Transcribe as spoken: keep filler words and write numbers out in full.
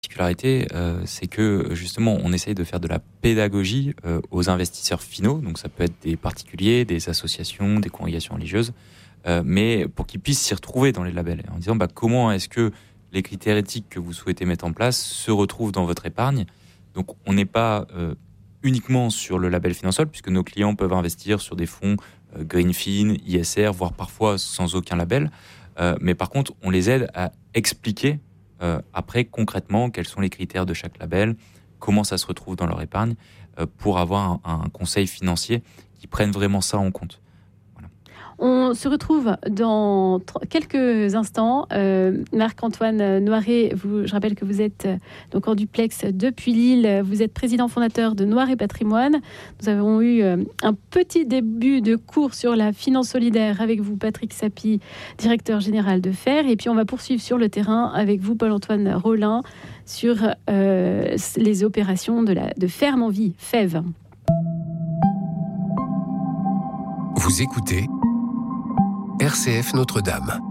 particularité, euh, c'est que justement, on essaye de faire de la pédagogie euh, aux investisseurs finaux. Donc, ça peut être des particuliers, des associations, des congrégations religieuses, euh, mais pour qu'ils puissent s'y retrouver dans les labels, en disant bah, comment est-ce que les critères éthiques que vous souhaitez mettre en place se retrouvent dans votre épargne. Donc, on n'est pas euh, uniquement sur le label Finansol, puisque nos clients peuvent investir sur des fonds euh, Greenfin, I S R, voire parfois sans aucun label. Euh, mais par contre, on les aide à expliquer Euh, après, concrètement, quels sont les critères de chaque label, comment ça se retrouve dans leur épargne, euh, pour avoir un, un conseil financier qui prenne vraiment ça en compte. Voilà. On se retrouve dans tr- quelques instants. Euh, Marc-Antoine Noiret, vous, je rappelle que vous êtes euh, donc en duplex depuis Lille. Vous êtes président fondateur de Noiret Patrimoine. Nous avons eu euh, un petit début de cours sur la finance solidaire avec vous, Patrick Sapie, directeur général de F E R. Et puis on va poursuivre sur le terrain avec vous, Paul-Antoine Rollin, sur euh, les opérations de, la, de Ferme en Vie, F E V. Vous écoutez R C F Notre-Dame.